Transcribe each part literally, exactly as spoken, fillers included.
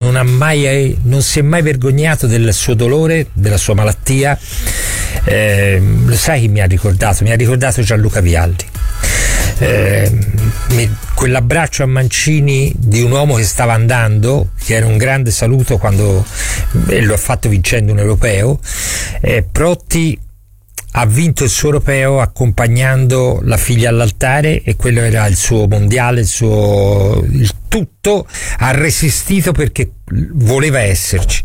non ha mai, non si è mai vergognato del suo dolore, della sua malattia. Eh, lo sai chi mi ha ricordato? Mi ha ricordato Gianluca Vialli. Eh, mi, quell'abbraccio a Mancini di un uomo che stava andando, che era un grande saluto quando eh, lo ha fatto vincendo un europeo. eh, Protti ha vinto il suo europeo accompagnando la figlia all'altare, e quello era il suo mondiale, il suo il tutto. Ha resistito perché voleva esserci.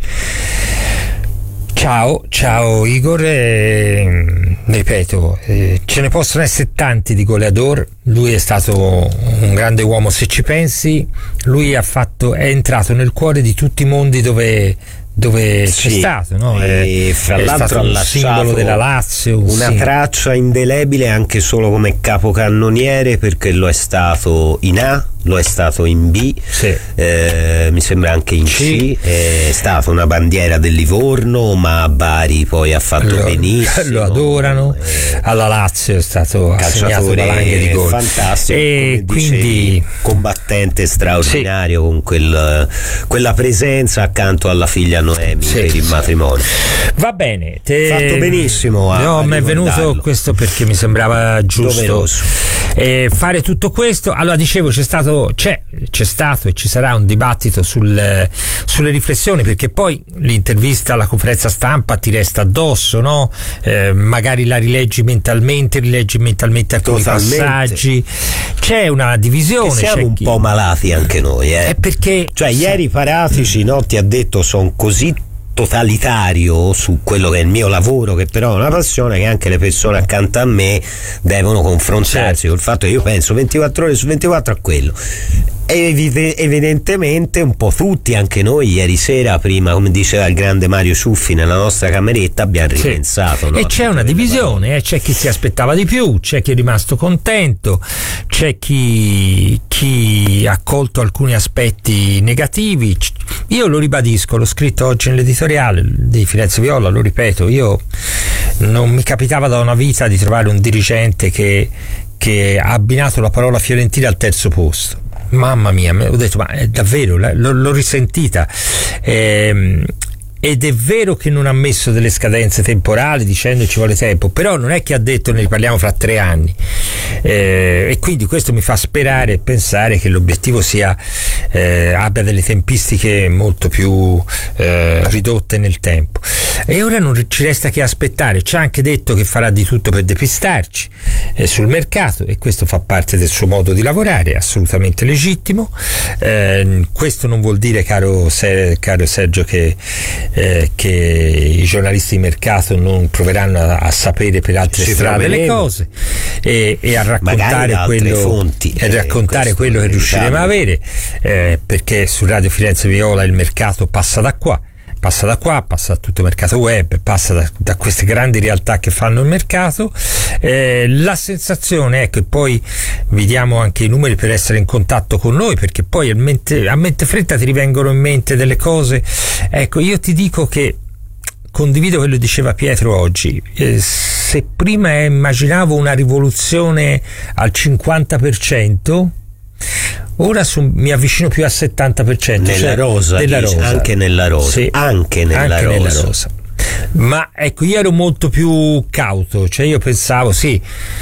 Ciao, ciao Igor, eh, ripeto, eh, ce ne possono essere tanti di goleador. Lui è stato un grande uomo, se ci pensi. Lui ha fatto, è entrato nel cuore di tutti i mondi dove dove sì, c'è stato, no? E è, fra è l'altro stato un simbolo della Lazio, un una simbolo. traccia indelebile anche solo come capocannoniere, perché lo è stato in A, lo è stato in B, sì. eh, mi sembra anche in C, è stata una bandiera del Livorno, ma a Bari poi ha fatto lo, benissimo, lo adorano, eh, alla Lazio è stato assegnato valanghe di gol, fantastico, e quindi dicevi, combattente straordinario, sì, con quel, quella presenza accanto alla figlia Noemi, sì, per il matrimonio. Va bene, te... fatto benissimo a, no, mi è venuto questo perché mi sembrava giusto eh, fare tutto questo. Allora, dicevo, c'è stato c'è, c'è stato e ci sarà un dibattito sul, sulle riflessioni, perché poi l'intervista alla conferenza stampa ti resta addosso, no? Eh, magari la rileggi mentalmente, rileggi mentalmente alcuni Totalmente. passaggi, c'è una divisione, che siamo c'è un chi... po' malati anche noi, eh? È perché cioè ieri Paratici, no, ti ha detto sono così totalitario su quello che è il mio lavoro, che però è una passione, che anche le persone accanto a me devono confrontarsi, certo, col fatto che io penso ventiquattro ore su ventiquattro a quello. E evidentemente un po' tutti, anche noi ieri sera, prima, come diceva il grande Mario Ciuffi, nella nostra cameretta abbiamo ripensato, sì, no? E c'è una divisione, eh? C'è chi si aspettava di più, c'è chi è rimasto contento, c'è chi, chi ha colto alcuni aspetti negativi. Io lo ribadisco, l'ho scritto oggi nell'editoriale di Firenze Viola, lo ripeto, io non mi capitava da una vita di trovare un dirigente che, che ha abbinato la parola fiorentina al terzo posto. Mamma mia, ho detto, ma è davvero, l'ho, l'ho risentita. Ehm, ed è vero che non ha messo delle scadenze temporali dicendo ci vuole tempo, però non è che ha detto ne riparliamo fra tre anni, eh, e quindi questo mi fa sperare e pensare che l'obiettivo sia eh, abbia delle tempistiche molto più eh, ridotte nel tempo. E ora non ci resta che aspettare. Ci ha anche detto che farà di tutto per depistarci eh, sul mercato, e questo fa parte del suo modo di lavorare, è assolutamente legittimo. Eh, questo non vuol dire, caro, Ser- caro Sergio, che Eh, che i giornalisti di mercato non proveranno a, a sapere per altre Ci strade le cose e, e a raccontare quello, fonti, e raccontare eh, quello che riusciremo a avere, eh, perché su Radio Firenze Viola il mercato passa da qua, passa da qua, passa da tutto il mercato web, passa da, da queste grandi realtà che fanno il mercato. Eh, la sensazione è che poi vi diamo anche i numeri per essere in contatto con noi, perché poi a mente, a mente fretta ti rivengono in mente delle cose. Ecco, io ti dico che condivido quello che diceva Pietro oggi. Eh, se prima immaginavo una rivoluzione al cinquanta per cento, ora su, mi avvicino più al settanta per cento nella cioè, rosa, nella dice, rosa. anche nella rosa, sì, anche, nella, anche rosa. nella rosa. Ma ecco, io ero molto più cauto, cioè io pensavo sì,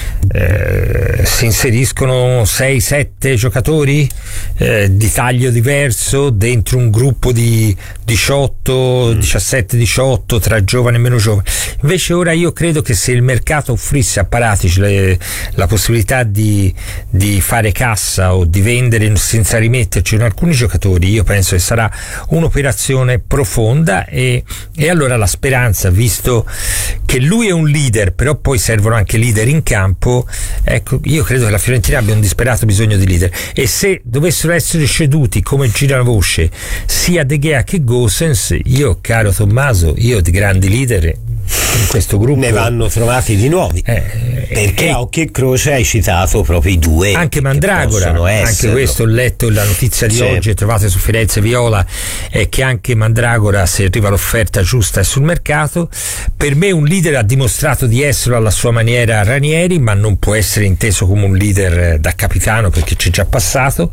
eh, si inseriscono sei sette giocatori eh, di taglio diverso dentro un gruppo di diciotto, diciassette diciotto tra giovani e meno giovani. Invece ora io credo che se il mercato offrisse a Paratici le, la possibilità di, di fare cassa o di vendere senza rimetterci in alcuni giocatori, io penso che sarà un'operazione profonda, e, e allora la speranza, visto che lui è un leader, però poi servono anche leader in campo, ecco, io credo che la Fiorentina abbia un disperato bisogno di leader, e se dovessero essere ceduti, come gira la voce, sia De Gea che Gosens, io, caro Tommaso, io di grandi leader in questo gruppo ne vanno trovati di nuovi, eh, perché e, a occhio e croce hai citato proprio i due, anche Mandragora, anche questo ho letto la notizia di sì. oggi, trovate su Firenze Viola, è che anche Mandragora, se arriva l'offerta giusta, è sul mercato. Per me un leader ha dimostrato di esserlo alla sua maniera Ranieri, ma non può essere inteso come un leader da capitano perché c'è già passato,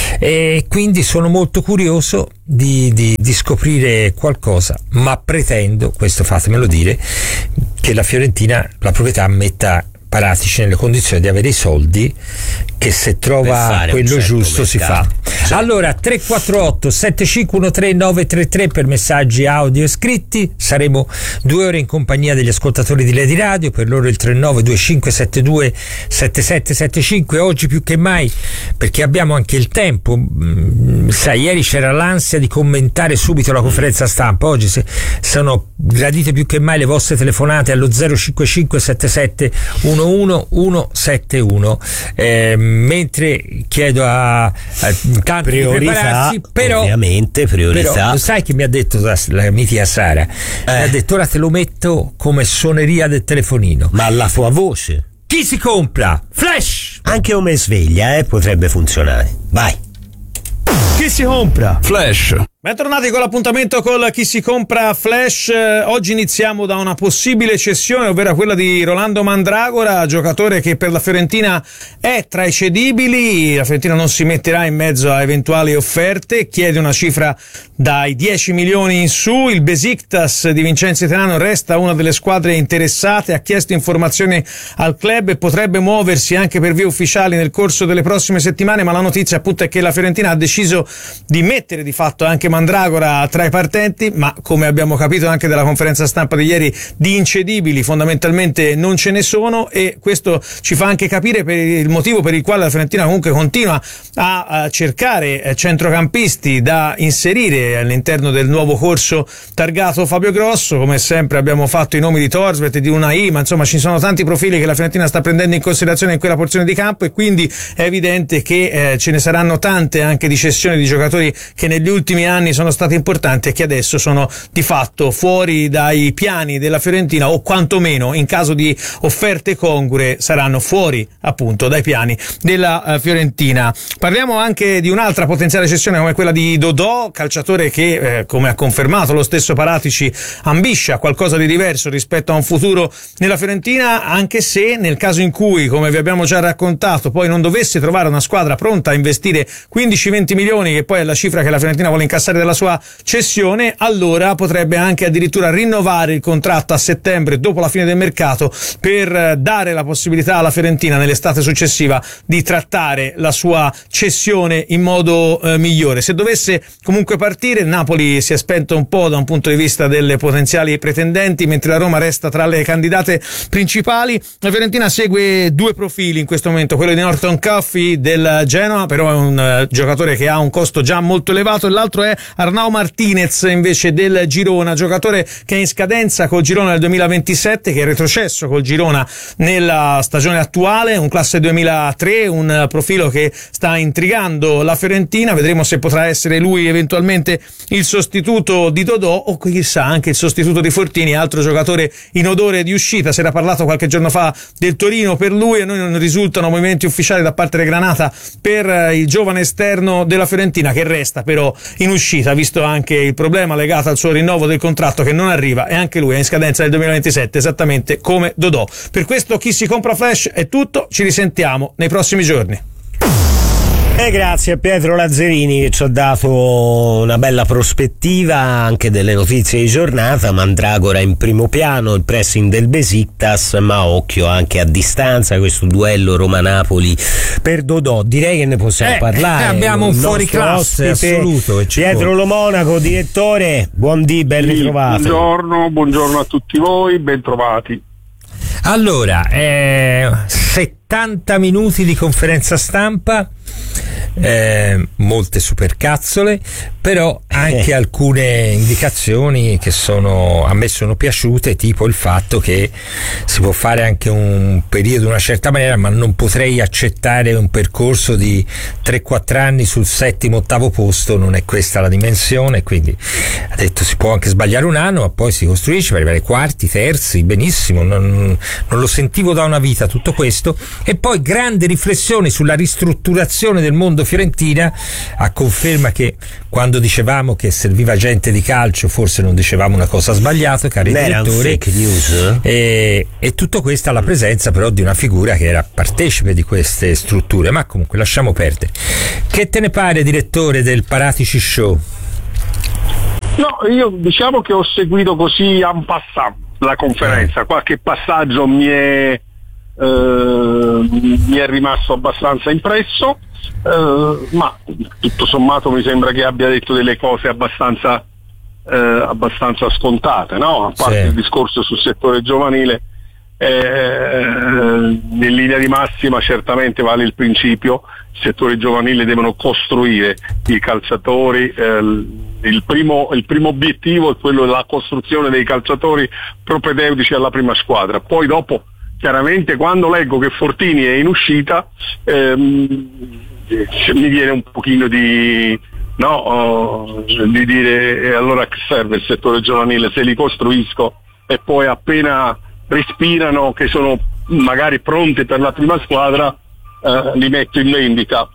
e quindi sono molto curioso di, di, di scoprire qualcosa, ma pretendo, questo fatemelo dire, che la Fiorentina, la proprietà, metta Paratici nelle condizioni di avere i soldi, che se trova quello certo giusto si fa. Certo. Allora tre quattro otto sette cinque uno tre nove tre tre per messaggi audio e scritti. Saremo due ore in compagnia degli ascoltatori di Lady Radio, per loro il tre nove due cinque sette due sette sette sette cinque. Oggi più che mai, perché abbiamo anche il tempo, sai, ieri c'era l'ansia di commentare subito la conferenza stampa, oggi se, sono gradite più che mai le vostre telefonate allo zero cinque cinque sette sette uno uno uno sette uno, eh, mentre chiedo a, a tanti priorità, di prepararsi, però ovviamente priorità. Però, lo sai che mi ha detto la, la mitica Sara, eh. mi ha detto ora te lo metto come suoneria del telefonino, ma la tua voce chi si compra? Flash, anche come sveglia, eh, potrebbe funzionare. Vai. Chi si compra? Flash. Bentornati con l'appuntamento col Chi si compra Flash. Oggi iniziamo da una possibile cessione, ovvero quella di Rolando Mandragora, giocatore che per la Fiorentina è tra i cedibili. La Fiorentina non si metterà in mezzo a eventuali offerte, chiede una cifra dai dieci milioni in su. Il Besiktas di Vincenzo Italiano resta una delle squadre interessate, ha chiesto informazioni al club e potrebbe muoversi anche per vie ufficiali nel corso delle prossime settimane, ma la notizia appunto è che la Fiorentina ha deciso di mettere di fatto anche Mandragora tra i partenti, ma come abbiamo capito anche dalla conferenza stampa di ieri, di incedibili fondamentalmente non ce ne sono, e questo ci fa anche capire per il motivo per il quale la Fiorentina comunque continua a, a cercare centrocampisti da inserire all'interno del nuovo corso targato Fabio Grosso. Come sempre abbiamo fatto i nomi di Thorstvedt e di Unai, ma insomma ci sono tanti profili che la Fiorentina sta prendendo in considerazione in quella porzione di campo, e quindi è evidente che eh, ce ne saranno tante anche di cessioni di giocatori che negli ultimi anni sono stati importanti e che adesso sono di fatto fuori dai piani della Fiorentina, o quantomeno in caso di offerte congrue saranno fuori appunto dai piani della uh, Fiorentina. Parliamo anche di un'altra potenziale cessione come quella di Dodò, calciatore che eh, come ha confermato lo stesso Paratici ambisce a qualcosa di diverso rispetto a un futuro nella Fiorentina, anche se nel caso in cui, come vi abbiamo già raccontato, poi non dovesse trovare una squadra pronta a investire quindici venti milioni, che poi è la cifra che la Fiorentina vuole incassare della sua cessione, allora potrebbe anche addirittura rinnovare il contratto a settembre dopo la fine del mercato, per dare la possibilità alla Fiorentina nell'estate successiva di trattare la sua cessione in modo eh, migliore. Se dovesse comunque partire, il Napoli si è spento un po' da un punto di vista delle potenziali pretendenti, mentre la Roma resta tra le candidate principali. La Fiorentina segue due profili in questo momento, quello di Norton Coffey del Genoa, però è un uh, giocatore che ha un costo già molto elevato, e l'altro è Arnau Martinez invece del Girona, giocatore che è in scadenza col Girona nel duemilaventisette, che è retrocesso col Girona nella stagione attuale, un classe duemilatré, un profilo che sta intrigando la Fiorentina. Vedremo se potrà essere lui eventualmente il sostituto di Dodò, o chissà anche il sostituto di Fortini, altro giocatore in odore di uscita. Si era parlato qualche giorno fa del Torino per lui, e noi non risultano movimenti ufficiali da parte del Granata per il giovane esterno della Fiorentina, che resta però in uscita, visto anche il problema legato al suo rinnovo del contratto che non arriva, e anche lui è in scadenza nel duemilaventisette, esattamente come Dodò. Per questo Chi si compra Flash è tutto, ci risentiamo nei prossimi giorni. E grazie a Pietro Lazzarini che ci ha dato una bella prospettiva anche delle notizie di giornata. Mandragora in primo piano, il pressing del Besiktas, ma occhio anche a distanza questo duello Roma-Napoli per Dodò. Direi che ne possiamo eh, parlare. Eh, abbiamo un fuori classe assoluto. Pietro Lo Monaco, direttore, buon dì, ben sì, ritrovato. Buongiorno, buongiorno a tutti voi, ben trovati. Allora, eh, settanta minuti di conferenza stampa, eh, molte supercazzole, però anche alcune indicazioni che sono a me sono piaciute, tipo il fatto che si può fare anche un periodo in una certa maniera, ma non potrei accettare un percorso di tre quattro anni sul settimo ottavo posto, non è questa la dimensione, quindi ha detto si può anche sbagliare un anno ma poi si costruisce per arrivare quarti, terzi, benissimo, non, non lo sentivo da una vita tutto questo. E poi grande riflessione sulla ristrutturazione del mondo Fiorentina, a conferma che quando dicevamo che serviva gente di calcio forse non dicevamo una cosa sbagliata, cari direttori, fake news. E, e tutto questo alla presenza però di una figura che era partecipe di queste strutture, ma comunque lasciamo perdere. Che te ne pare, direttore, del Paratici Show? No, io diciamo che ho seguito così en passant la conferenza, qualche passaggio mi è, eh, mi è rimasto abbastanza impresso, eh, ma tutto sommato mi sembra che abbia detto delle cose abbastanza, eh, abbastanza scontate, no? A parte sì. il discorso sul settore giovanile, eh, in linea di massima certamente vale il principio: il settore giovanile devono costruire i calciatori, eh, il primo, il primo obiettivo è quello della costruzione dei calciatori propedeutici alla prima squadra. Poi dopo, chiaramente, quando leggo che Fortini è in uscita, ehm, mi viene un pochino di no oh, di dire e allora che serve il settore giovanile se li costruisco e poi appena respirano che sono magari pronti per la prima squadra eh, li metto in vendita.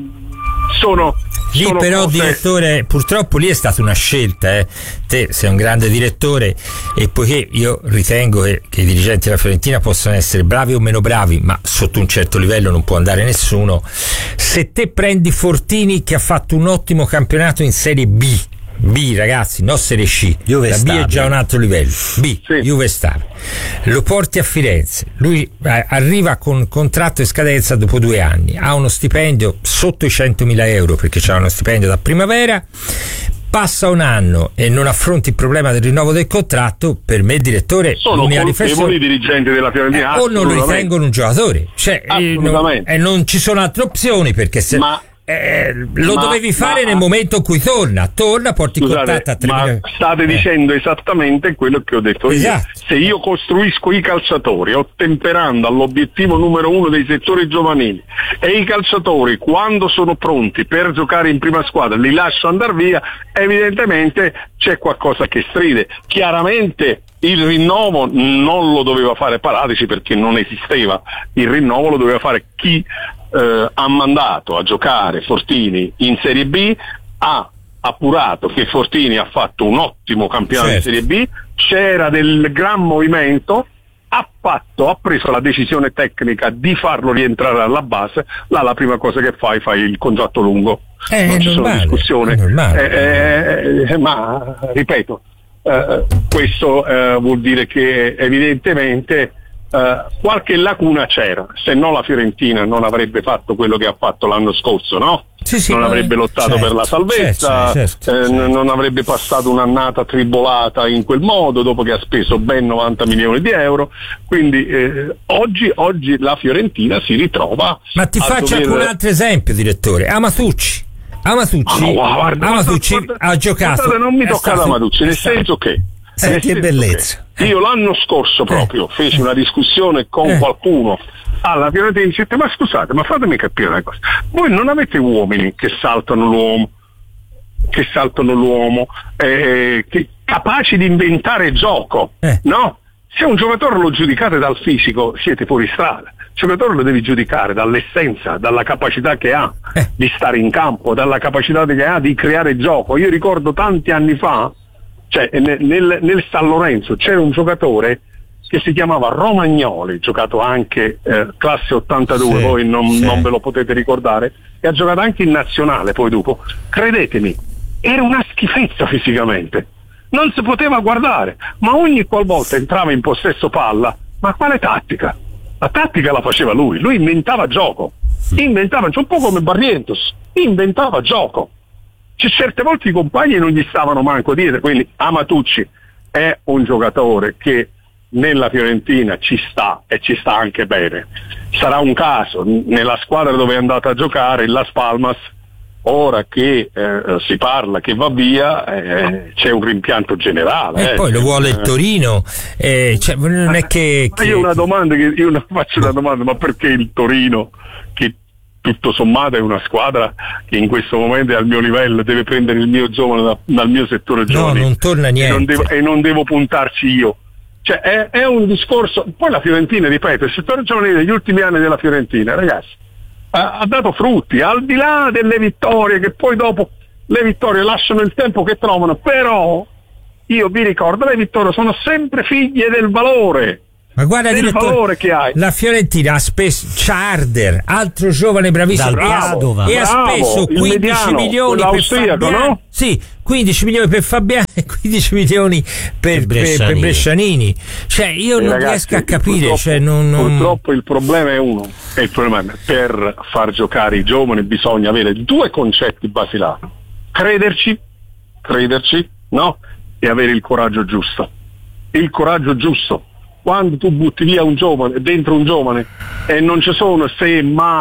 Sono Lì sono però, cose... direttore, purtroppo lì è stata una scelta, eh. Te sei un grande direttore e poiché io ritengo che, che i dirigenti della Fiorentina possano essere bravi o meno bravi, ma sotto un certo livello non può andare nessuno, se te prendi Fortini che ha fatto un ottimo campionato in Serie B, B ragazzi, no Serie C, Juve la B Stabile. è già un altro livello, B, Sì. Juve Stabile, lo porti a Firenze, lui eh, arriva con contratto e scadenza dopo due anni, ha uno stipendio sotto i centomila euro perché c'ha uno stipendio da primavera, passa un anno e non affronti il problema del rinnovo del contratto, per me, direttore, sono colpevoli i dirigenti della Fiorentina, eh, o non lo ritengono un giocatore, cioè eh, non, eh, non ci sono altre opzioni, perché se Ma Eh, lo Ma, dovevi fare ma, nel momento in cui torna, torna, porti scusate, contatto a tre ma milioni. state eh. dicendo esattamente quello che ho detto Esatto. io. Se io costruisco i calciatori ottemperando all'obiettivo numero uno dei settori giovanili e i calciatori quando sono pronti per giocare in prima squadra li lascio andare via, evidentemente c'è qualcosa che stride. Chiaramente il rinnovo non lo doveva fare Paratici perché non esisteva, il rinnovo lo doveva fare chi eh, ha mandato a giocare Fortini in Serie B, ha appurato che Fortini ha fatto un ottimo campionato certo. in Serie B, c'era del gran movimento, ha fatto, ha preso la decisione tecnica di farlo rientrare alla base, là la prima cosa che fai, fai il contratto lungo, Eh, non è ci normale, sono discussioni, è normale. Eh, eh, ma ripeto, eh, questo eh, vuol dire che evidentemente eh, qualche lacuna c'era, se no la Fiorentina non avrebbe fatto quello che ha fatto l'anno scorso, no? Sì, sì, non ma- avrebbe lottato certo, per la salvezza, certo, certo, eh, certo. n- non avrebbe passato un'annata tribolata in quel modo dopo che ha speso ben novanta milioni di euro, quindi eh, oggi, oggi la Fiorentina si ritrova Ma ti a faccio dover... anche un altro esempio, direttore. Amatucci. Amatucci, Ah, no, guarda, Amatucci guarda, guarda, ha giocato. guardate, non mi è toccate stato- Amatucci, è nel stato- senso che Eh, nel che senso bellezza. che io l'anno scorso proprio feci una discussione con Eh. qualcuno alla Fiorentina e dicete: ma scusate, ma fatemi capire una cosa, voi non avete uomini che saltano l'uomo che saltano l'uomo eh, che capaci di inventare gioco, Eh. no? Se un giocatore lo giudicate dal fisico siete fuori strada, il giocatore lo devi giudicare dall'essenza, dalla capacità che ha Eh. di stare in campo, dalla capacità che ha di creare gioco. Io ricordo tanti anni fa, cioè nel, nel, nel San Lorenzo c'era un giocatore che si chiamava Romagnoli, giocato anche eh, classe ottantadue, Sì, voi non, sì. non ve lo potete ricordare, e ha giocato anche in nazionale poi dopo. Credetemi, era una schifezza fisicamente, non si poteva guardare, ma ogni qualvolta entrava in possesso palla, ma quale tattica? La tattica la faceva lui, lui inventava gioco, inventava, un po' come Barrientos, inventava gioco. C'è certe volte i compagni non gli stavano manco dietro, quindi Amatucci è un giocatore che nella Fiorentina ci sta e ci sta anche bene. sarà un caso, nella squadra dove è andata a giocare, il Las Palmas, ora che eh, si parla che va via, eh, c'è un rimpianto generale. E eh. poi lo vuole il Torino, eh, cioè, non è che, Ma che... io una domanda che io una, faccio una domanda, ma perché il Torino, che tutto sommato è una squadra che in questo momento è al mio livello, deve prendere il mio giovane da, dal mio settore giovane? No, non torna niente. E non devo, e non devo puntarci io. Cioè è, è un discorso. Poi la Fiorentina, ripeto, il settore giovanile degli ultimi anni della Fiorentina, ragazzi, ha, ha dato frutti, al di là delle vittorie, che poi dopo le vittorie lasciano il tempo che trovano, però io vi ricordo, le vittorie sono sempre figlie del valore. Ma guarda, del direttore, valore che hai. La Fiorentina ha speso Charder, altro giovane bravissimo, Dal e ha- Padova. e ha Bravo, speso il quindici mediano, milioni per quell'austriaco, Fabiani. no? Sì, quindici milioni per Fabiani e quindici milioni per, per, Brescianini. per Brescianini. Cioè, io Eh, non ragazzi, riesco a capire. purtroppo, Cioè, non, non... purtroppo il problema è uno, e il problema è per far giocare i giovani bisogna avere due concetti basilari: crederci, crederci, no? E avere il coraggio giusto. Il coraggio giusto. Quando tu butti via un giovane, dentro un giovane, e non ci sono se,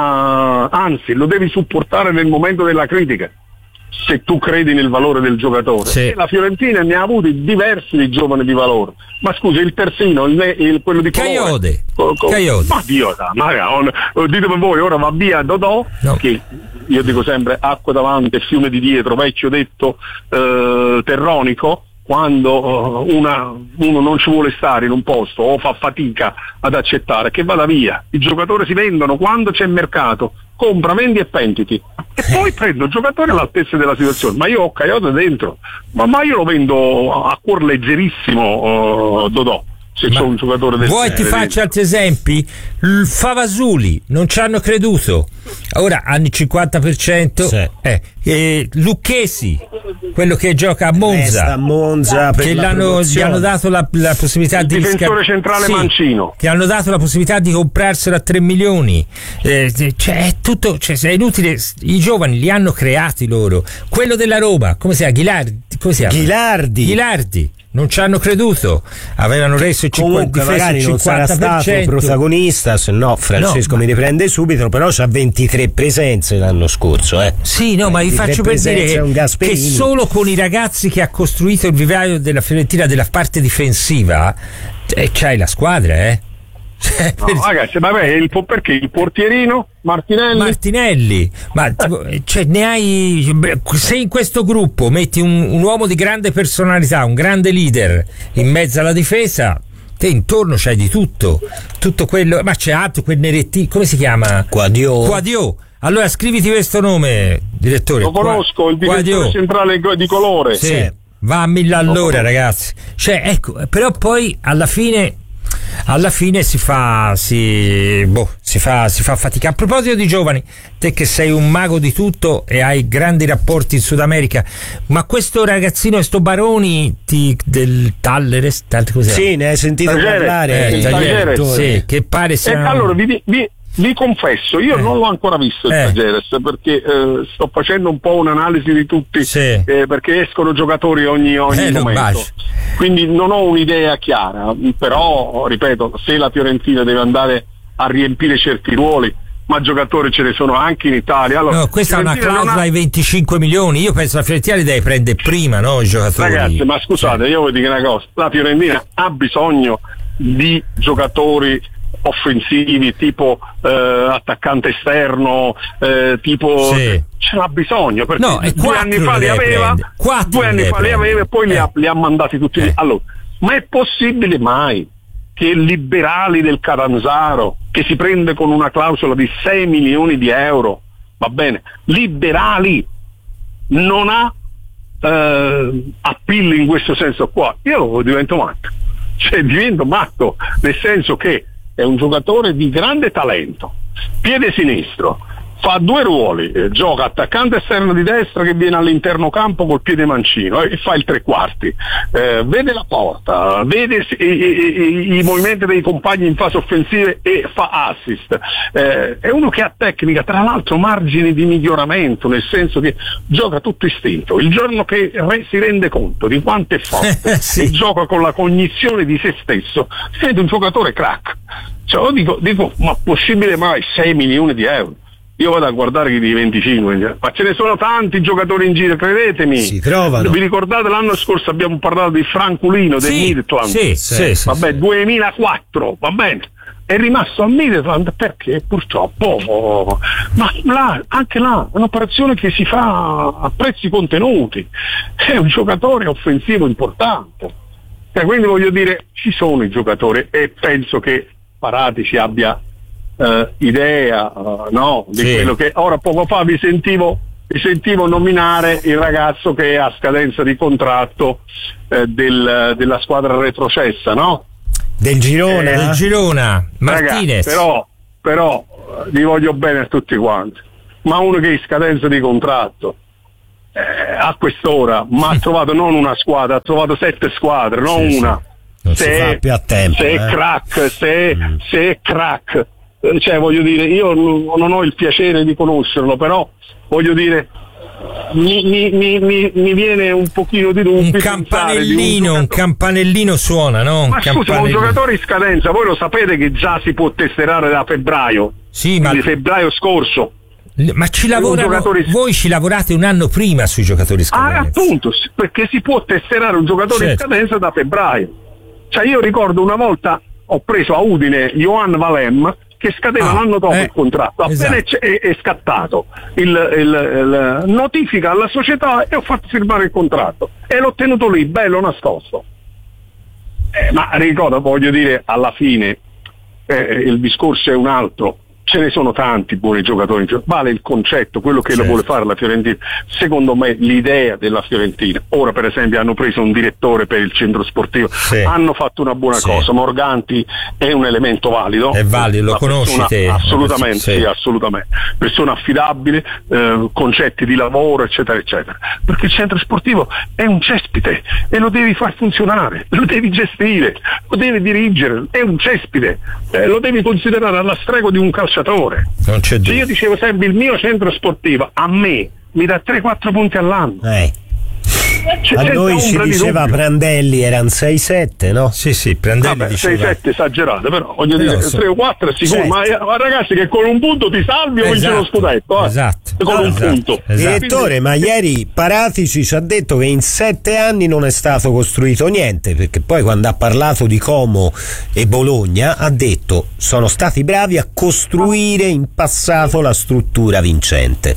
ma anzi, lo devi supportare nel momento della critica, se tu credi nel valore del giocatore. Sì. E la Fiorentina ne ha avuti diversi di giovani di valore. Ma scusi, il terzino, il, il, quello di colore, Caiode. co- co- Caiode. ma Dio, ma, on, ditemi voi, ora va via Dodò, No. che io dico sempre acqua davanti e fiume di dietro, vecchio detto eh, terronico. Quando uh, una, uno non ci vuole stare in un posto o fa fatica ad accettare, che vada via. I giocatori si vendono quando c'è mercato, compra, vendi e pentiti, e poi prendo il giocatore all'altezza della situazione. Ma io ho Caiota dentro, ma, ma io lo vendo a cuor leggerissimo, uh, Dodò, se Ma c'è un giocatore del vuoi ti genere faccio altri esempi? Il Favasuli non ci hanno creduto, ora hanno il cinquanta per cento. Sì. eh, eh, Lucchesi, quello che gioca a Monza, Resta a Monza per che la l'hanno, gli promozione. hanno dato la, la possibilità Il di difensore risca- centrale Sì, Mancino. che hanno dato la possibilità di comprarselo a tre milioni. Eh, cioè è tutto, cioè, è inutile, i giovani li hanno creati loro. Quello della Roma, come si chiama? Ghilardi, come si chiama? Ghilardi. Ghilardi. Non ci hanno creduto, avevano reso il Comunque cinquanta, magari il non sarà cinquanta per cento. stato protagonista, se no Francesco No, ma- mi riprende subito, però c'ha ventitré presenze l'anno scorso, eh. Sì, no, ma vi ventitré faccio per dire presenze, un che, Gasperini. che solo con i ragazzi che ha costruito il vivaio della Fiorentina della parte difensiva eh, c'hai la squadra, eh. Cioè, No, per- ragazzi, vabbè, il, po- perché il portierino Martinelli? Martinelli, ma tipo, cioè, ne hai, beh, se in questo gruppo metti un, un uomo di grande personalità, un grande leader in mezzo alla difesa, te intorno c'hai di tutto, tutto quello, ma c'è altro, quel nerettino, come si chiama? Quadio. Quadio. Allora scriviti questo nome, direttore. Lo conosco, il difensore Quadio. centrale di colore. Sì, Sì. va a mille all'ora, ragazzi. Cioè, ecco, però poi alla fine alla fine si fa si, boh, si fa si fa fatica. A proposito di giovani, te che sei un mago di tutto e hai grandi rapporti in Sud America, ma questo ragazzino, sto Baroni ti, del Talleres, tal- cos'è? Sì, ne hai sentito Tagliere. parlare, Eh, il Tagliere, Tagliere. sì, che pare E sia allora vi, vi, vi confesso, io Eh. non l'ho ancora visto il Eh. Tageres, perché eh, sto facendo un po' un'analisi di tutti, Sì. eh, perché escono giocatori ogni, ogni Eh, lo momento. bacio. Quindi non ho un'idea chiara, però ripeto, se la Fiorentina deve andare a riempire certi ruoli, ma giocatori ce ne sono anche in Italia. Allora, No, questa è una Fiorentina non clausola ha- ai venticinque milioni. Io penso la Fiorentina li deve prendere prima, no? I giocatori. Ragazzi, ma scusate, io voglio dire una cosa, la Fiorentina ha bisogno di giocatori offensivi tipo eh, attaccante esterno, eh, tipo Sì. ce l'ha bisogno, perché No, e due quattro anni fa ne li deve aveva, prendere. Quattro due ne anni deve fa li prendere. aveva e poi li, ha, Eh. li ha mandati tutti lì. Eh. Allora, ma è possibile mai che liberali del Catanzaro, che si prende con una clausola di sei milioni di euro, va bene, liberali, non ha eh, appeal in questo senso qua? Io divento matto, cioè divento matto, nel senso che è un giocatore di grande talento, piede sinistro, fa due ruoli, eh, gioca attaccante esterno di destra che viene all'interno campo col piede mancino eh, e fa il tre quarti, eh, vede la porta, vede i, i, i, i movimenti dei compagni in fase offensiva e fa assist, eh, è uno che ha tecnica, tra l'altro margini di miglioramento, nel senso che gioca tutto istinto. Il giorno che re, si rende conto di quanto è forte Sì. e gioca con la cognizione di se stesso, si vede un giocatore crack. Cioè, io dico, dico, ma possibile mai sei milioni di euro? Io vado a guardare chi di venticinque, ma ce ne sono tanti giocatori in giro, credetemi. Si trovano. Vi ricordate l'anno scorso abbiamo parlato di Franculino del sì, Midtjylland? Sì, sì, sì, vabbè, sì. duemilaquattro, va bene. È rimasto al Midtjylland perché purtroppo, ma là, anche là, è un'operazione che si fa a prezzi contenuti. È un giocatore offensivo importante. E quindi voglio dire, ci sono i giocatori e penso che Paratici abbia Uh, idea uh, no, di sì. quello che ora poco fa vi sentivo vi sentivo nominare il ragazzo che è a scadenza di contratto uh, del, della squadra retrocessa, no? Del Girona, eh, del Girona, Martinez. Ragazzi, però, però uh, vi voglio bene a tutti quanti, ma uno che è in scadenza di contratto eh, a quest'ora ma ha trovato non una squadra, ha trovato sette squadre, non sì, una. Sì. Non se se, fa più a tempo, se eh. è crack, se, Mm. se è crack, cioè voglio dire, io non ho il piacere di conoscerlo, però voglio dire mi, mi, mi, mi, mi viene un pochino di dubbio. Un campanellino, un, un campanellino suona, no? Un ma scusa, un giocatore in scadenza, voi lo sapete che già si può tesserare da febbraio, sì, ma di febbraio scorso. Ma ci lavorano, giocatore... voi ci lavorate un anno prima sui giocatori scadenza. Ah, appunto, perché si può tesserare un giocatore certo. in scadenza da febbraio. Cioè io ricordo una volta ho preso a Udine Johan Valem che scadeva ah, l'anno dopo eh, il contratto, appena esatto. è, è scattato il, il, il notifica alla società e ho fatto firmare il contratto e l'ho tenuto lì bello nascosto. Eh, ma ricordo, voglio dire, alla fine eh, il discorso è un altro. Ce ne sono tanti buoni giocatori, vale il concetto, quello che certo. lo vuole fare la Fiorentina. Secondo me l'idea della Fiorentina, ora per esempio hanno preso un direttore per il centro sportivo, sì. hanno fatto una buona sì. cosa. Morganti è un elemento valido, è valido, lo una conosci persona, te? assolutamente, sì. sì, assolutamente, persona affidabile, eh, concetti di lavoro eccetera eccetera, perché il centro sportivo è un cespite e lo devi far funzionare, lo devi gestire, lo devi dirigere, è un cespite, eh, lo devi considerare alla stregua di un calciatore. Non c'è Se io dicevo sempre il mio centro sportivo a me mi dà tre quattro punti all'anno, eh. C'è a noi ci diceva dubbio. Prandelli erano sei sette, no? Sì, sì, Prandelli Vabbè, diceva sei sette esagerato, però voglio Però dire so- tre o quattro è sicuro, ma, ma ragazzi che con un punto ti salvi o vinci Esatto, lo scudetto, eh? esatto, con un esatto, punto. esatto. Direttore, ma ieri Paratici ci ha detto che in sette anni non è stato costruito niente, perché poi quando ha parlato di Como e Bologna ha detto sono stati bravi a costruire in passato la struttura vincente.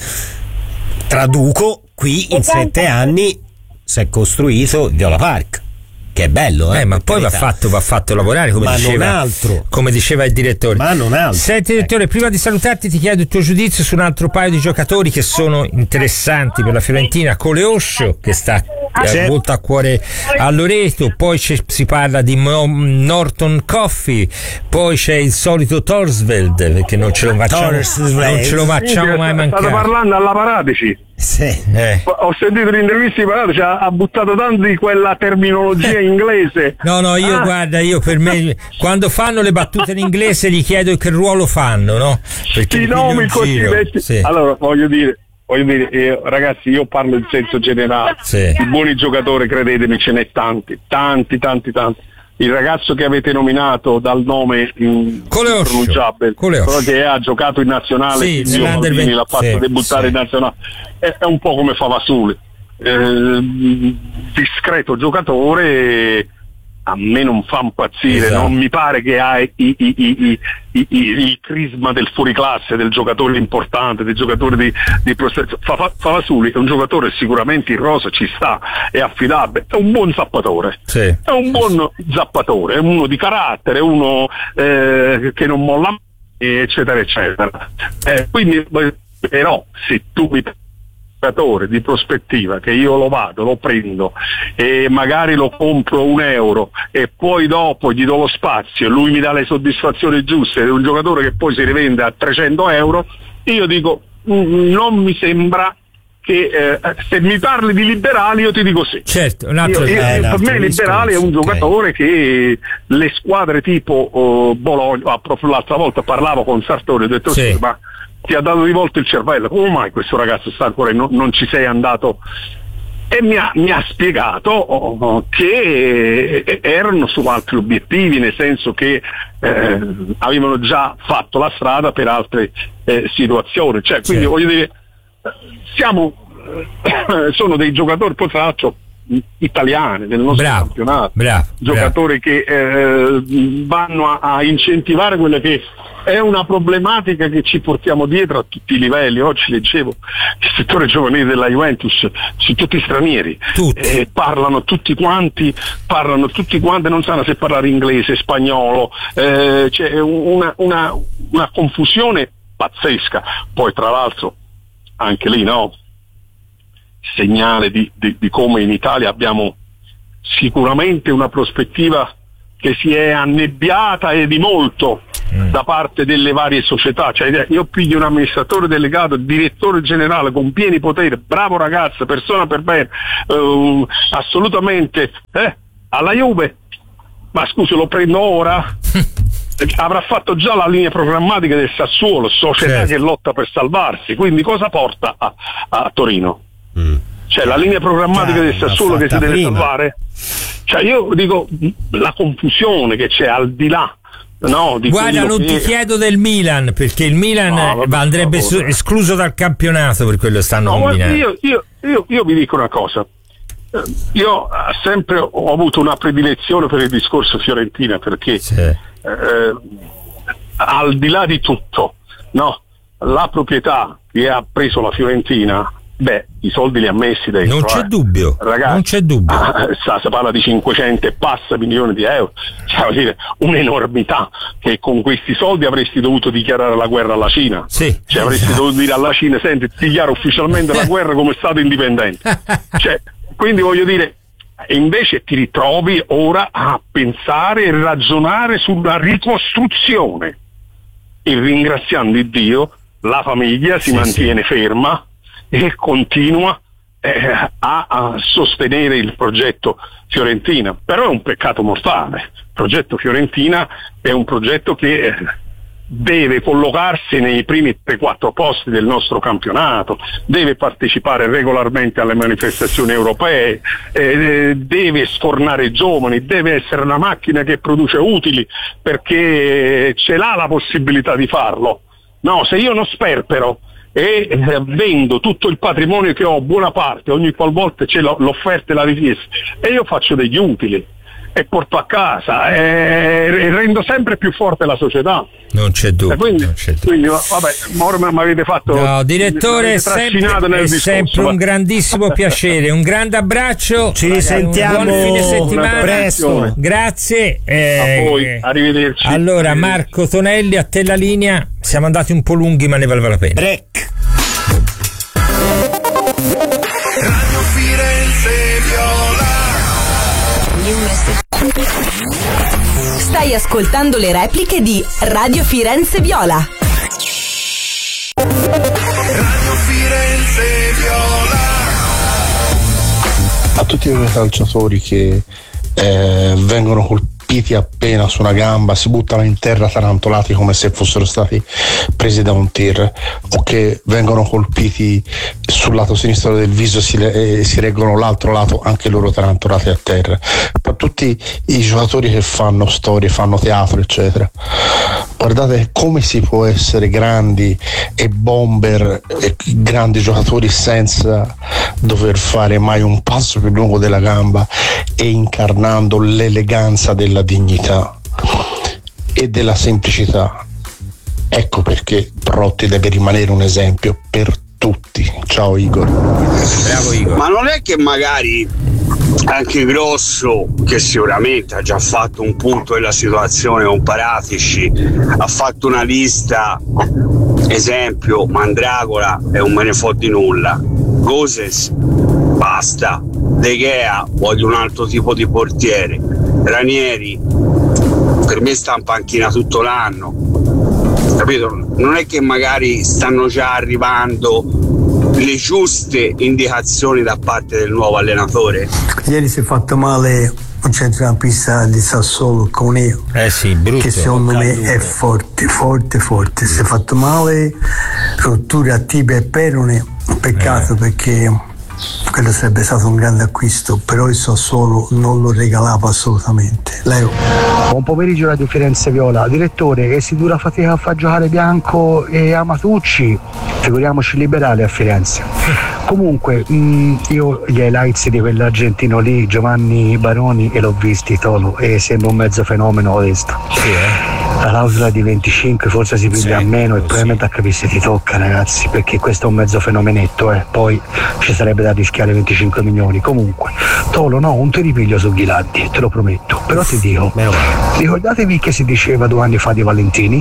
Traduco, qui in sette anni si è costruito Viola Park, che è bello, eh, Eh, ma per poi va carità. fatto, va fatto lavorare, come Ma non diceva, altro. come diceva il direttore. Ma non altro. Senti, direttore, prima di salutarti ti chiedo il tuo giudizio su un altro paio di giocatori che sono interessanti per la Fiorentina. Coleoscio, che sta C'è. eh, molto a cuore a Loreto, poi c'è, si parla di Mo- Norton Coffey, poi c'è il solito Torsveld, perché non ce lo facciamo, Torsveld. non ce lo facciamo mai State mancare. parlando alla Paratici. Sì. Eh. Ho sentito l'intervista di Paratici, ha, ha buttato tanto di quella terminologia inglese. No, no, io Ah. guarda, io per me quando fanno le battute in inglese gli chiedo che ruolo fanno, no? Perché I mi nomi piglio un giro. cosiddetti. Sì. Allora, voglio dire, voglio dire eh, ragazzi, io parlo in senso generale. Sì. I buoni giocatori, credetemi, ce n'è tanti, tanti, tanti, tanti. Il ragazzo che avete nominato dal nome Coleoscio. impronunciabile, Coleoscio. però che ha giocato in nazionale, Sì, il mio nell'Under Maldini l'ha fatto sì, debuttare sì. in nazionale, è, è un po' come Favasuli, eh, discreto giocatore. A me non fa impazzire, Esatto. non mi pare che ha i, i, i, i, i, i, il crisma del fuoriclasse, del giocatore importante, del giocatore di, di prospettiva. Fa- Favasuli è un giocatore sicuramente in rosa, ci sta, è affidabile, è un buon zappatore, Sì. è un buon zappatore, è uno di carattere, è uno eh, che non molla mai, eccetera eccetera. Eh, quindi però se tu mi giocatore di prospettiva che io lo vado, lo prendo e magari lo compro un euro e poi dopo gli do lo spazio e lui mi dà le soddisfazioni giuste, è un giocatore che poi si rivende a trecento euro, io dico mm, non mi sembra che eh, se mi parli di liberali io ti dico sì. Certo, un altro, Io- io- eh, un per altro me liberale è un discorso, giocatore che le squadre tipo oh, Bologna, ah, proprio l'altra volta parlavo con Sartori, ho detto Sì. sì, ma ti ha dato di volta il cervello, come mai questo ragazzo sta ancora, non, non ci sei andato e mi ha, mi ha spiegato oh, che eh, erano su altri obiettivi, nel senso che eh, avevano già fatto la strada per altre eh, situazioni, cioè quindi sì. voglio dire siamo eh, sono dei giocatori poi tra l'altro italiani del nostro bravo, campionato, bravo, giocatori bravo. che eh, vanno a, a incentivare quella che è una problematica che ci portiamo dietro a tutti i livelli. Oggi leggevo il settore giovanile della Juventus, su tutti stranieri, eh, parlano tutti quanti, parlano tutti quanti, non sanno se parlare inglese, spagnolo, eh, c'è una, una, una confusione pazzesca. Poi tra l'altro anche lì no, segnale di, di, di come in Italia abbiamo sicuramente una prospettiva che si è annebbiata e di molto mm. da parte delle varie società, cioè io piglio un amministratore delegato, direttore generale con pieni poteri, bravo ragazzo, persona per bene, uh, assolutamente eh, alla Juve, ma scusi lo prendo ora? Avrà fatto già la linea programmatica del Sassuolo, società certo. che lotta per salvarsi, quindi cosa porta a, a Torino? Mm. Cioè la linea programmatica Chiaro, del Sassuolo che si deve prima. salvare? Cioè io dico la confusione che c'è al di là. No, di Guarda, non che... ti chiedo del Milan, perché il Milan no, vabbè, andrebbe su, escluso dal campionato per quello stanno no, combinando. Io, io, io, io vi dico una cosa. Io sempre ho avuto una predilezione per il discorso Fiorentina, perché sì. eh, al di là di tutto, no, la proprietà che ha preso la Fiorentina, beh, i soldi li ha messi dentro. Non c'è eh. dubbio, ragazzi, non c'è dubbio. Ah, si parla di cinquecento e passa milioni di euro, cioè vuol dire un'enormità, che con questi soldi avresti dovuto dichiarare la guerra alla Cina. Sì, cioè avresti esatto. dovuto dire alla Cina: senti, dichiaro ufficialmente la guerra come Stato indipendente. Cioè, quindi voglio dire, invece ti ritrovi ora a pensare e ragionare sulla ricostruzione, e ringraziando il Dio la famiglia si sì, mantiene sì. ferma e continua eh, a, a sostenere il progetto Fiorentina. Però è un peccato mortale. Il progetto Fiorentina è un progetto che eh, deve collocarsi nei primi tre quattro posti del nostro campionato, deve partecipare regolarmente alle manifestazioni europee, eh, deve sfornare giovani, deve essere una macchina che produce utili, perché ce l'ha la possibilità di farlo. No, se io non sperpero e eh, vendo tutto il patrimonio che ho, buona parte, ogni qualvolta c'è l'offerta e la richiesta, e io faccio degli utili e porto a casa e rendo sempre più forte la società. Non c'è dubbio. Quindi, non c'è dubbio. quindi vabbè, ora mi avete fatto. No, direttore, è sempre, è sempre un grandissimo piacere, un grande abbraccio. Ci risentiamo. Un buon fine settimana. Presto. Grazie. Eh, a voi, arrivederci. Allora, arrivederci. Marco Tonelli, a te la linea. Siamo andati un po' lunghi, ma ne valeva la pena. Break. Radio Firenze Viola. Stai ascoltando le repliche di Radio Firenze Viola. Radio Firenze Viola. A tutti quei calciatori che eh, vengono colpiti appena su una gamba, si buttano in terra tarantolati come se fossero stati presi da un tir, o che vengono colpiti sul lato sinistro del viso e si, eh, si reggono l'altro lato anche loro tarantolati a terra. Per tutti i giocatori che fanno storie, fanno teatro eccetera, guardate come si può essere grandi e bomber e grandi giocatori senza dover fare mai un passo più lungo della gamba e incarnando l'eleganza della dignità e della semplicità. Ecco perché Protti deve rimanere un esempio per tutti. Ciao Igor. Bravo Igor. Ma non è che magari anche Grosso, che sicuramente ha già fatto un punto della situazione con Paratici, ha fatto una lista, esempio Mandragola è un me ne fo di nulla, Goses basta, De Gea voglio un altro tipo di portiere, Ranieri per me sta in panchina tutto l'anno, capito? Non è che magari stanno già arrivando le giuste indicazioni da parte del nuovo allenatore. Ieri si è fatto male un centrocampista di Sassuolo, Coneo, eh sì, brutto, che secondo me è forte, forte, forte. Si è fatto male, rotture a tibia e perone, un peccato eh. perché quello sarebbe stato un grande acquisto, però il Sassuolo non lo regalava assolutamente. Leo. Buon pomeriggio Radio Firenze Viola. Direttore, che si dura fatica a far giocare Bianco e Amatucci, figuriamoci liberali a Firenze. Comunque mh, io gli highlights di quell'argentino lì, Giovanni Baroni, e l'ho visti Tolo, e sembra un mezzo fenomeno questo. Sì, eh. La clausola di venticinque forse si piglia sì, a meno e probabilmente a capire se ti tocca, ragazzi, perché questo è un mezzo fenomenetto, eh. Poi ci sarebbe da rischiare venticinque milioni. Comunque Tolo, no, un te ripiglio su Ghilardi, te lo prometto, però ti dico, ricordatevi che si diceva due anni fa di Valentini?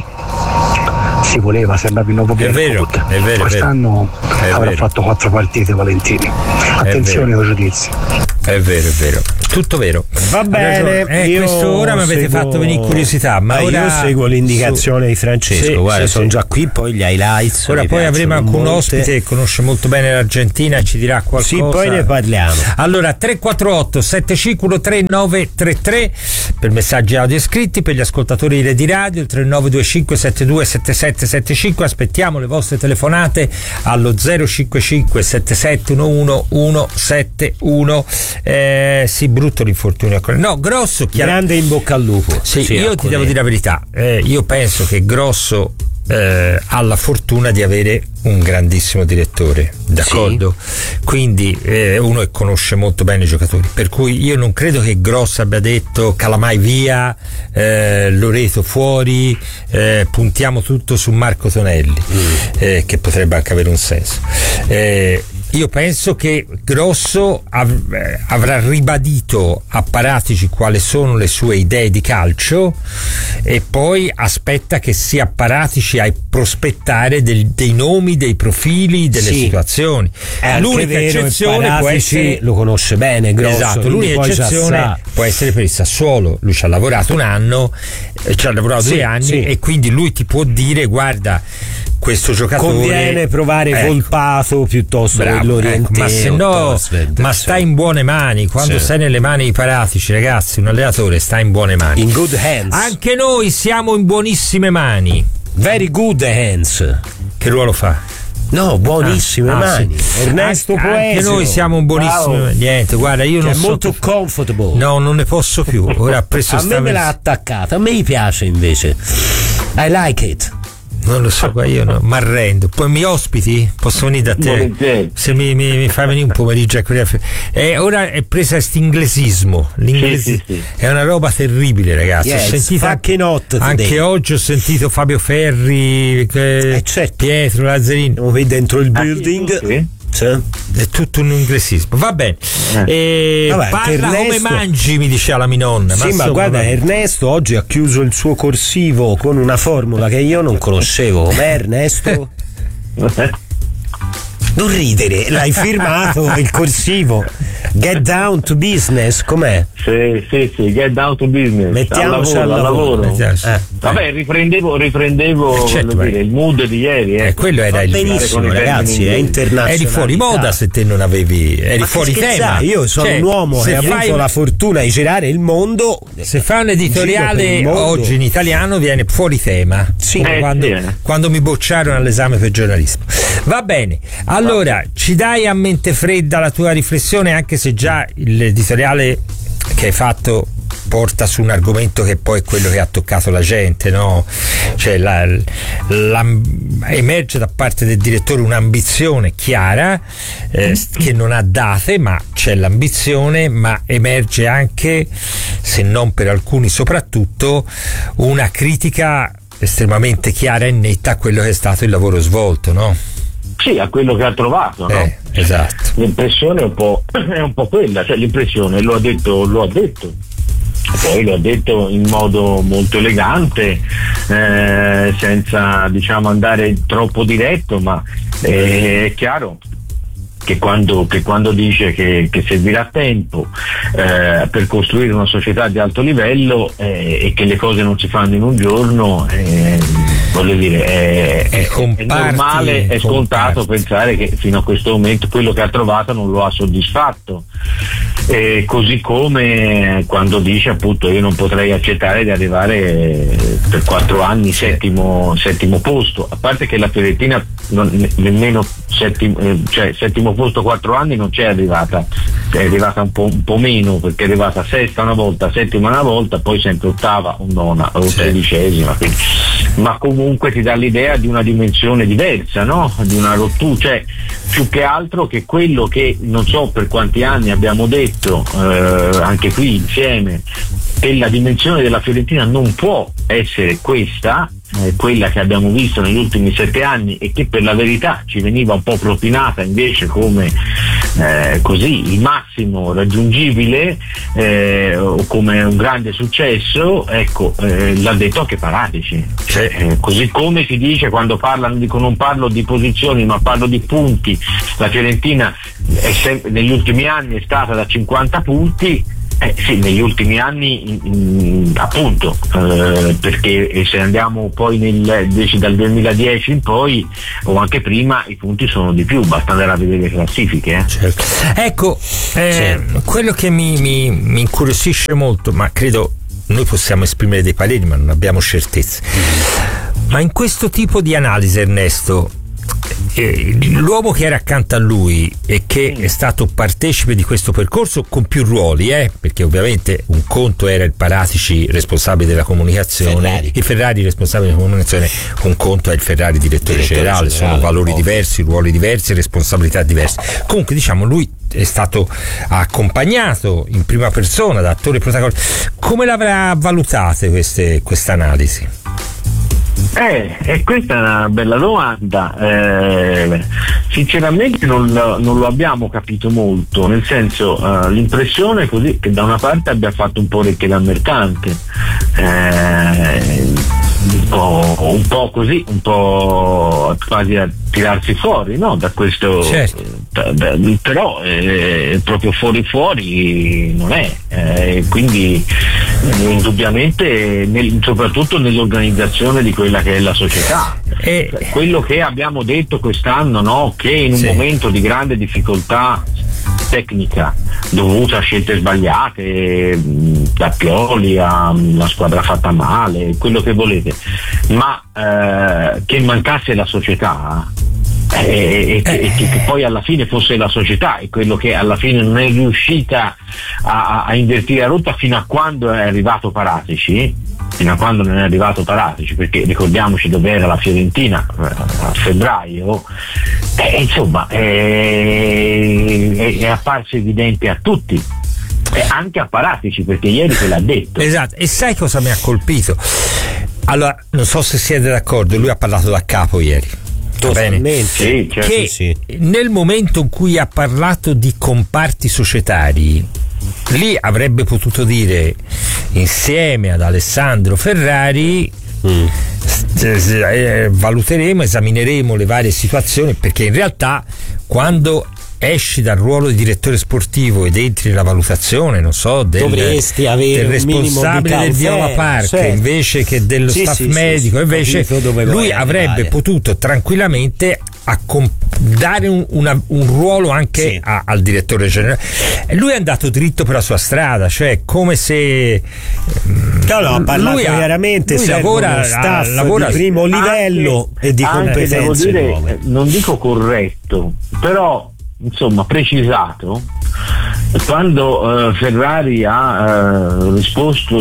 Si voleva, sembrava il nuovo Bianco. Quest'anno è avrà vero. fatto quattro partite Valentini. Attenzione ai giudizi. È vero, è vero, tutto vero. Va bene, eh, io questo ora mi avete seguo... fatto venire curiosità, ma ah, ora io seguo l'indicazione su... di Francesco, sì, guarda, sì, sono sì. già qui, poi gli highlights. Ora poi avremo anche un molte. ospite che conosce molto bene l'Argentina e ci dirà qualcosa. Sì, poi ne parliamo. Allora, tre quattro otto sette cinque uno tre nove tre tre per messaggi audio scritti, per gli ascoltatori di Redi Radio il tre nove due cinque sette due sette sette sette cinque. Aspettiamo le vostre telefonate allo zero cinque cinque sette sette uno uno uno sette uno. Eh, sì, brutto l'infortunio. No, Grosso, chiaro... grande in bocca al lupo. Sì, sì, io ti devo dire la verità. Eh, io penso che Grosso eh, ha la fortuna di avere un grandissimo direttore, d'accordo? Sì. Quindi eh, uno che conosce molto bene i giocatori, per cui io non credo che Grosso abbia detto Calamai via, eh, Loreto fuori, eh, puntiamo tutto su Marco Tonelli, mm. eh, che potrebbe anche avere un senso. Eh, Io penso che Grosso av- avrà ribadito a Paratici quali sono le sue idee di calcio e poi aspetta che sia Paratici a prospettare del, dei nomi, dei profili, delle sì. situazioni. È l'unica eccezione può essere, lo conosce bene Grosso, esatto, l'unica eccezione può essere per il Sassuolo. Lui ci ha lavorato un anno, ci ha lavorato sì, due anni sì. e quindi lui ti può dire guarda, questo giocatore conviene provare ecco, Volpato piuttosto che Lorientè, ecco, ma se no ma stai in buone mani quando sì. stai nelle mani di Paratici, ragazzi, un allenatore sta in buone mani, in good hands. Anche noi siamo in buonissime mani, very good hands. Che ruolo fa? No, buonissime ah, mani. Sì. Ernesto An- Poesio. Anche noi siamo un buonissimo. Wow. Niente, guarda, io che non è so molto comfortable. No, non ne posso più. Ora ha preso a me me l'ha attaccata. A me mi piace invece. I like it. Non lo so, io no, mi arrendo. Poi mi ospiti? Posso venire da te? Se mi, mi, mi fai venire un pomeriggio a eh, ora è presa quest'inglesismo. L'inglesismo sì, sì, sì. È una roba terribile, ragazzi. Yeah, ho sentito anche, anche oggi ho sentito Fabio Ferri, che, eh, certo. Pietro Lazzarini. Siamo qui dentro il building. Ah, sì. È tutto un inglesismo, va bene. Eh. Vabbè, parla Ernesto... come mangi, mi diceva la mia nonna. Sì, ma, ma guarda, vabbè. Ernesto oggi ha chiuso il suo corsivo con una formula che io non conoscevo. Com'è, Ernesto? Non ridere, l'hai firmato il corsivo. Get down to business, com'è? Sì, sì, sì, get down to business. Mettiamoci al lavoro. Al lavoro. Mettiamoci. Eh. Vabbè, riprendevo, riprendevo eh certo, dire, il mood di ieri. Eh. Eh, quello era il benissimo, ragazzi, è internazionale. Eri fuori moda se te non avevi, eri ma fuori tema. Io sono cioè, un uomo che ha avuto fai... la fortuna di girare il mondo. Se fai un editoriale oggi in italiano viene fuori tema. Sì, eh, quando, sì, eh. quando mi bocciarono all'esame per giornalismo. Va bene, allora ci dai a mente fredda la tua riflessione, anche se già l'editoriale che hai fatto porta su un argomento che poi è quello che ha toccato la gente, no? Cioè la, la, emerge da parte del direttore un'ambizione chiara eh, che non ha date, ma c'è l'ambizione, ma emerge anche, se non per alcuni soprattutto, una critica estremamente chiara e netta a quello che è stato il lavoro svolto, no? Sì, a quello che ha trovato, no? Eh, esatto. L'impressione è un po', è un po' quella, cioè l'impressione lo ha detto, lo ha detto. Poi lo ha detto in modo molto elegante, eh, senza diciamo andare troppo diretto, ma eh, è chiaro che quando, che quando dice che, che servirà tempo eh, per costruire una società di alto livello eh, e che le cose non si fanno in un giorno, eh, voglio dire, è, è, è normale, è scontato pensare che fino a questo momento quello che ha trovato non lo ha soddisfatto. E così come quando dice appunto io non potrei accettare di arrivare per quattro anni settimo, settimo posto, a parte che la Fiorentina non, nemmeno settimo, eh, cioè settimo posto quattro anni non c'è arrivata, è arrivata un po', un po' meno, perché è arrivata sesta una volta, settima una volta, poi sempre ottava o nona o tredicesima, quindi, ma comunque ti dà l'idea di una dimensione diversa, no? Di una rottura, cioè più che altro che quello che non so per quanti anni abbiamo detto eh, anche qui insieme, che la dimensione della Fiorentina non può essere questa, eh, quella che abbiamo visto negli ultimi sette anni e che per la verità ci veniva un po' propinata invece come eh, così il massimo raggiungibile eh, o come un grande successo. Ecco, eh, l'ha detto anche Paratici, cioè, eh, così come si dice quando parlano, dico non parlo di posizioni ma parlo di punti, la Fiorentina è sempre, negli ultimi anni è stata da cinquanta punti. Eh sì, negli ultimi anni in, in, appunto eh, perché se andiamo poi nel, dal duemiladieci in poi o anche prima i punti sono di più, basta andare a vedere le classifiche eh. Certo. Ecco eh, certo. Quello che mi, mi, mi incuriosisce molto, ma credo noi possiamo esprimere dei pareri ma non abbiamo certezze, mm. ma in questo tipo di analisi, Ernesto, eh, l'uomo che era accanto a lui e che è stato partecipe di questo percorso con più ruoli, eh, perché ovviamente un conto era il Paratici responsabile della comunicazione, Ferrari. il Ferrari responsabile della comunicazione, un conto è il Ferrari direttore, direttore generale, generale, sono valori ovvio. diversi, ruoli diversi, responsabilità diverse. Comunque diciamo lui è stato accompagnato in prima persona da attore protagonista. Come l'avrà valutate queste questa analisi? Eh, e questa è una bella domanda. Eh, sinceramente non lo, non lo abbiamo capito molto, nel senso uh, l'impressione è così che da una parte abbia fatto un po' orecchie da mercante, eh, un po', un po' così, un po' quasi a tirarsi fuori, no? Da questo, certo. da, da, però eh, proprio fuori fuori non è, eh, quindi eh, indubbiamente nel, soprattutto nell'organizzazione di quella che è la società. E quello che abbiamo detto quest'anno, no? Che in un sì. momento di grande difficoltà tecnica dovuta a scelte sbagliate, da Pioli alla squadra fatta male, quello che volete, ma eh, che mancasse la società e, e, eh. e che poi alla fine fosse la società e quello che alla fine non è riuscita a, a invertire la rotta fino a quando è arrivato Paratici, fino a quando non è arrivato Paratici, perché ricordiamoci dove era la Fiorentina a febbraio, eh, insomma è, è, è apparso evidente a tutti, e anche a Paratici, perché ieri te l'ha detto. Esatto, e sai cosa mi ha colpito? Allora, non so se siete d'accordo, lui ha parlato da capo ieri. Totalmente. Sì, certo, che sì. Nel momento in cui ha parlato di comparti societari, lì avrebbe potuto dire insieme ad Alessandro Ferrari mm. eh, valuteremo, esamineremo le varie situazioni, perché in realtà quando esci dal ruolo di direttore sportivo ed entri nella valutazione, non so, del, dovresti avere del responsabile del Viola Park, certo. invece che dello sì, staff sì, medico, sì, invece lui avrebbe potuto tranquillamente accom- dare un, una, un ruolo anche sì. a, al direttore generale. Lui è andato dritto per la sua strada, cioè come se no, no, ha parlato chiaramente, lui lavora, staff lavora di primo livello anche, e di anche, competenze devo dire, nuove. Non dico corretto, però insomma precisato. Quando eh, Ferrari ha eh, risposto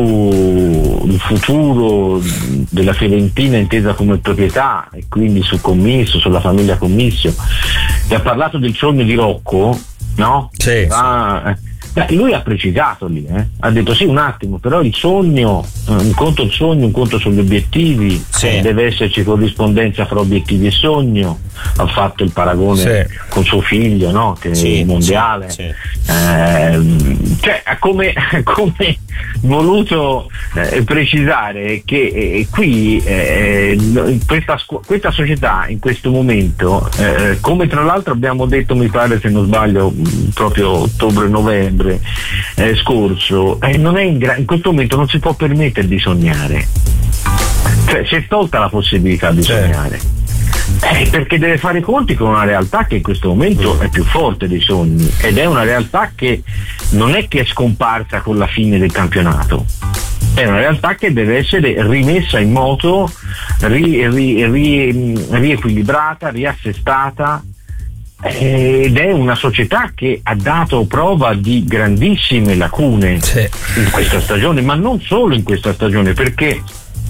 sul futuro della Fiorentina intesa come proprietà e quindi su Commisso, sulla famiglia Commisso, e ha parlato del sogno di Rocco, no? Sì, ah, sì. Beh, lui ha precisato lì, eh? Ha detto sì un attimo, però il sogno, un conto il sogno, un conto sugli obiettivi, sì. eh, deve esserci corrispondenza fra obiettivi e sogno. Ha fatto il paragone sì. con suo figlio, no? Che sì, è mondiale, sì, sì. Eh, cioè ha come, come voluto eh, precisare che eh, qui eh, questa, questa società in questo momento, eh, come tra l'altro abbiamo detto, mi pare se non sbaglio proprio ottobre-novembre eh, scorso, eh, non è in, gra- in questo momento non si può permettere di sognare, cioè si è tolta la possibilità di sognare. Eh, perché deve fare i conti con una realtà che in questo momento è più forte dei sogni, ed è una realtà che non è che è scomparsa con la fine del campionato, è una realtà che deve essere rimessa in moto, ri, ri, ri, riequilibrata, riassestata, ed è una società che ha dato prova di grandissime lacune, sì, in questa stagione, ma non solo in questa stagione, perché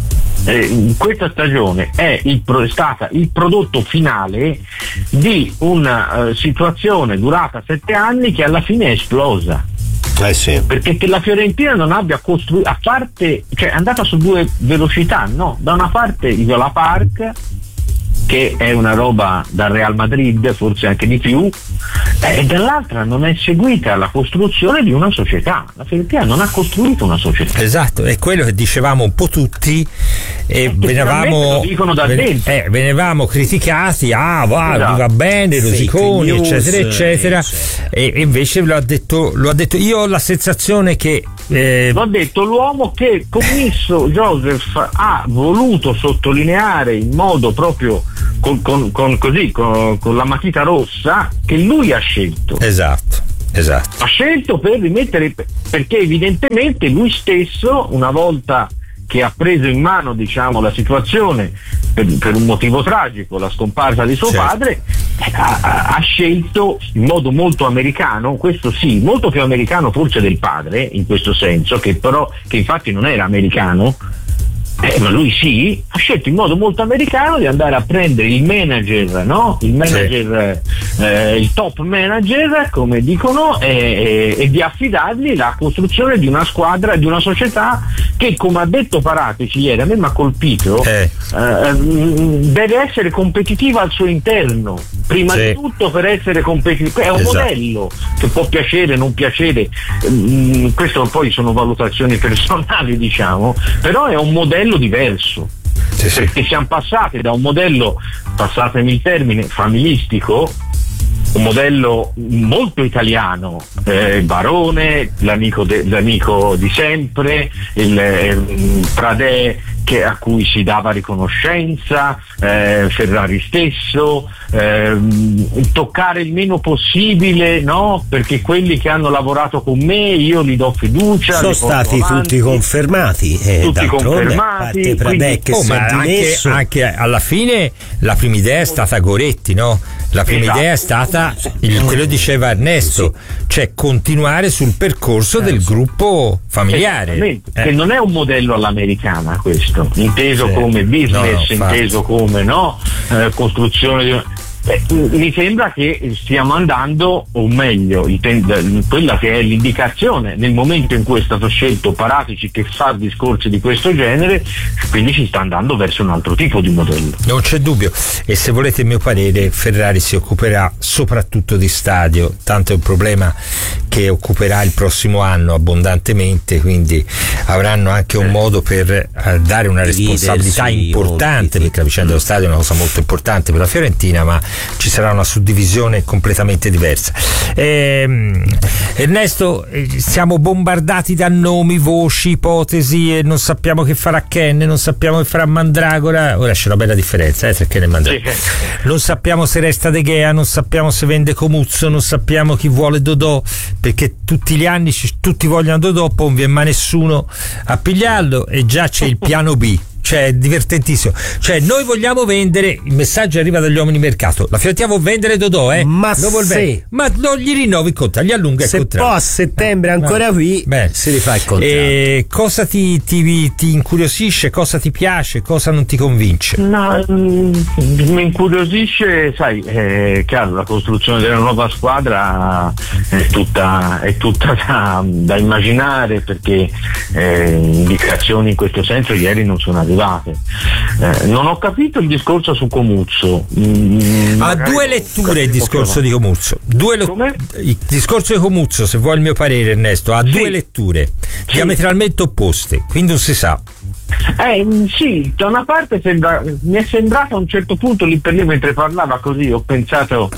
Eh, questa stagione è, il, è stata il prodotto finale di una uh, situazione durata sette anni che alla fine è esplosa. Eh sì. Perché che la Fiorentina non abbia costruito, a parte, cioè è andata su due velocità, no? Da una parte il Viola Park, che è una roba dal Real Madrid, forse anche di più, e dall'altra non è seguita la costruzione di una società. La Fiorentina non ha costruito una società. Esatto, è quello che dicevamo un po' tutti e eh, venivamo, lo dicono da ven- eh, venivamo criticati, ah va, esatto, va bene, Rosiconi, eccetera eccetera, e, e invece lo ha detto, lo ha detto, io ho la sensazione che eh... l'ho detto l'uomo che commisso Joseph ha voluto sottolineare in modo proprio Con, con, con così con, con la matita rossa che lui ha scelto. Esatto, esatto. Ha scelto per rimettere, perché evidentemente lui stesso, una volta che ha preso in mano, diciamo, la situazione per, per un motivo tragico, la scomparsa di suo certo. padre, ha, ha scelto in modo molto americano, questo sì, molto più americano forse del padre, in questo senso, che però che infatti non era americano. Eh, ma lui sì, ha scelto in modo molto americano di andare a prendere il manager, no? Il manager, sì. eh, il top manager, come dicono, e, e, e di affidargli la costruzione di una squadra, di una società che, come ha detto Paratici ieri, a me mi ha colpito, eh. Eh, deve essere competitiva al suo interno, prima sì. di tutto per essere competitiva. È un esatto. modello che può piacere, non piacere, mm, questo poi sono valutazioni personali, diciamo, però è un modello diverso, sì, sì. perché siamo passati da un modello, passatemi il termine, familistico, un modello molto italiano, eh, Barone, l'amico, de, l'amico di sempre, il eh, Pradè che, a cui si dava riconoscenza, eh, Ferrari stesso, eh, toccare il meno possibile, no? Perché quelli che hanno lavorato con me io li do fiducia. Sono stati avanti, tutti confermati, eh, tutti confermati. Pradè che oh, ma anche, anche alla fine la prima idea è stata Goretti, no? La prima esatto. idea è stata il, quello diceva Ernesto, cioè continuare sul percorso del gruppo familiare, eh. che non è un modello all'americana questo, inteso sì. come business, no, no, inteso come no eh, costruzione di... Eh, mi sembra che stiamo andando, o meglio, quella che è l'indicazione nel momento in cui è stato scelto Paratici, che fa discorsi di questo genere, quindi si sta andando verso un altro tipo di modello. Non c'è dubbio, e se volete il mio parere, Ferrari si occuperà soprattutto di stadio, tanto è un problema che occuperà il prossimo anno abbondantemente, quindi avranno anche un modo per eh, dare una responsabilità importante, perché la vicenda dello stadio è una cosa molto importante per la Fiorentina, ma ci sarà una suddivisione completamente diversa. Eh, Ernesto, siamo bombardati da nomi, voci, ipotesi e non sappiamo che farà Ken, non sappiamo che farà Mandragora. Ora c'è una bella differenza eh, tra Ken e Mandragora. Sì. Non sappiamo se resta De Gea, non sappiamo se vende Comuzzo, non sappiamo chi vuole Dodò, perché tutti gli anni tutti vogliono Dodò, poi non viene mai nessuno a pigliarlo, e già c'è il piano B. Cioè è divertentissimo, cioè noi vogliamo vendere, il messaggio arriva dagli uomini mercato, la Fiorentina vuol vendere Dodò, eh? ma se ma non gli rinnovi il contratto, gli allunga il se contratto, poi a settembre ancora qui beh, si rifà il contratto. E cosa ti, ti, ti incuriosisce, cosa ti piace, cosa non ti convince? No, mi incuriosisce, sai, è chiaro, la costruzione della nuova squadra è tutta, è tutta da, da immaginare, perché eh, indicazioni in questo senso ieri non sono arrivate. Eh, non ho capito il discorso su Comuzzo. Mm, ha due letture il discorso di Comuzzo. Due lo- il discorso di Comuzzo, se vuoi il mio parere, Ernesto, ha sì. due letture sì. diametralmente opposte, quindi non si sa. Eh, sì, da una parte sembra, mi è sembrato a un certo punto lì per lì mentre parlava così, ho pensato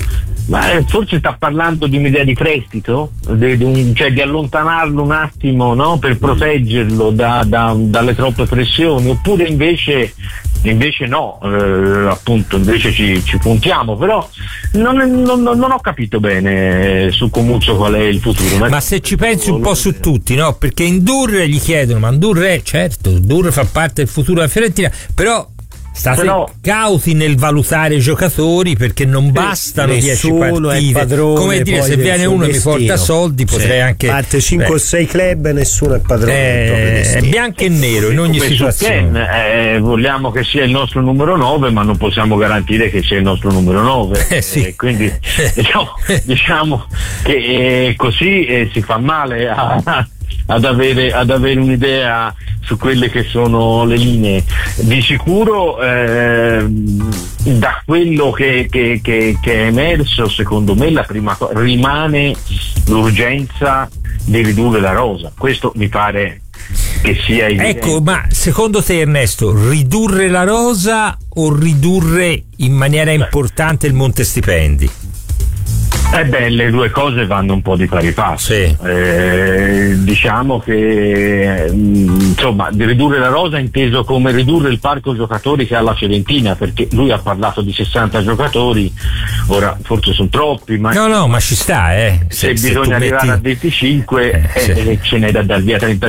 Ma forse sta parlando di un'idea di prestito, di, di un, cioè di allontanarlo un attimo, no? Per proteggerlo da, da, dalle troppe pressioni, oppure invece invece no, eh, appunto invece ci, ci puntiamo, però non, non, non ho capito bene su Comuzzo qual è il futuro. Ma, ma se ci pensi un po' su tutti, no? Perché in Durre gli chiedono, ma Durre è, certo, Durre fa parte del futuro della Fiorentina, però state Però, cauti nel valutare i giocatori, perché non bastano dieci partite. Padrone, come dire, se viene uno e mi porta soldi, sì, potrei anche parte cinque o sei club e nessuno è padrone. È bianco e nero in ogni situazione. Ken, eh, vogliamo che sia il nostro numero nove, ma non possiamo garantire che sia il nostro numero nove. Eh, sì. eh, quindi diciamo, diciamo che eh, così eh, si fa male a Ad avere, ad avere un'idea su quelle che sono le linee. Di sicuro eh, da quello che, che, che, che è emerso, secondo me la prima cosa rimane l'urgenza di ridurre la rosa. Questo mi pare che sia evidente. Ecco, ma secondo te, Ernesto, ridurre la rosa o ridurre in maniera importante il monte stipendi? Eh beh, le due cose vanno un po' di pari passo. Sì. Eh, diciamo che insomma, di ridurre la rosa inteso come ridurre il parco giocatori che ha la Fiorentina, perché lui ha parlato di sessanta giocatori, ora forse sono troppi, ma no no ma ci sta, eh. se, se bisogna se arrivare metti... a venticinque eh, eh, sì. ce n'è da dar via trentacinque.